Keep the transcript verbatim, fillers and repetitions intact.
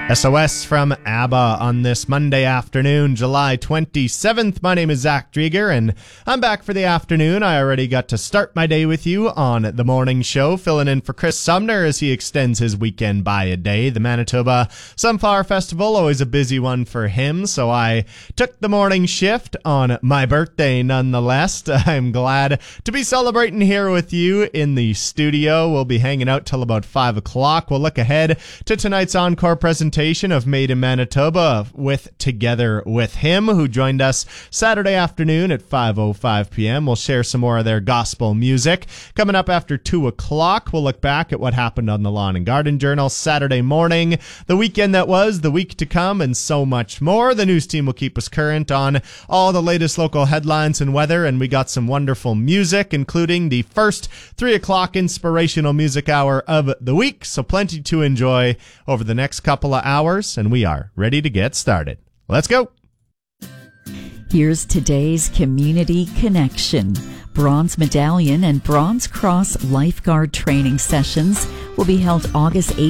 S O S from ABBA on this Monday afternoon, July twenty-seventh. My name is Zach Drieger, and I'm back for the afternoon. I already got to start my day with you on the morning show, filling in for Chris Sumner as he extends his weekend by a day. The Manitoba Sunflower Festival, always a busy one for him, so I took the morning shift on my birthday nonetheless. I'm glad to be celebrating here with you in the studio. We'll be hanging out till about five o'clock. We'll look ahead to tonight's encore presentation of Made in Manitoba with Together with Him, who joined us Saturday afternoon at five oh five p.m. We'll share some more of their gospel music. Coming up after two o'clock, we'll look back at what happened on the Lawn and Garden Journal Saturday morning, the weekend that was, the week to come, and so much more. The news team will keep us current on all the latest local headlines and weather, and we got some wonderful music, including the first three o'clock inspirational music hour of the week, so plenty to enjoy over the next couple of hours, and we are ready to get started. Let's go. Here's today's Community Connection. Bronze Medallion and Bronze Cross Lifeguard training sessions will be held August eighth